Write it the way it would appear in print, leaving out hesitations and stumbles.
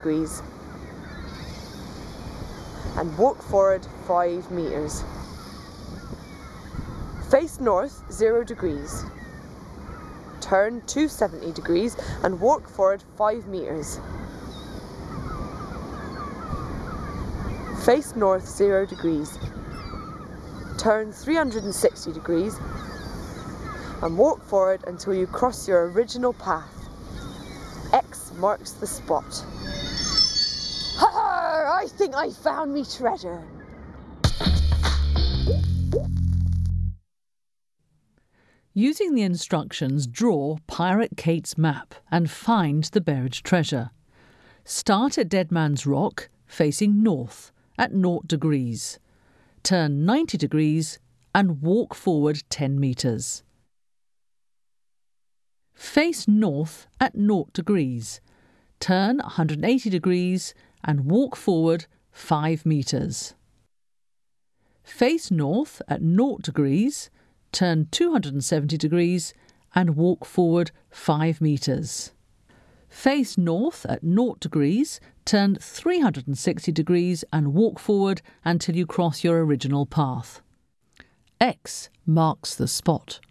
degrees and walk forward 5 metres. Face north 0 degrees. Turn 270 degrees and walk forward 5 metres. Face north 0 degrees. Turn 360 degrees and walk forward until you cross your original path. X marks the spot. Ha! I think I found me treasure. Using the instructions, draw Pirate Kate's map and find the buried treasure. Start at Dead Man's Rock, facing north at 0 degrees. Turn 90 degrees and walk forward 10 metres. Face north at 0 degrees. Turn 180 degrees and walk forward 5 metres. Face north at 0 degrees. Turn 270 degrees and walk forward 5 metres. Face north at 0 degrees, turn 360 degrees and walk forward until you cross your original path. X marks the spot.